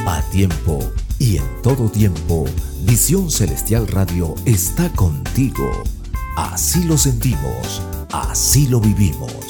A tiempo y en todo tiempo, Visión Celestial Radio está contigo. Así lo sentimos, así lo vivimos.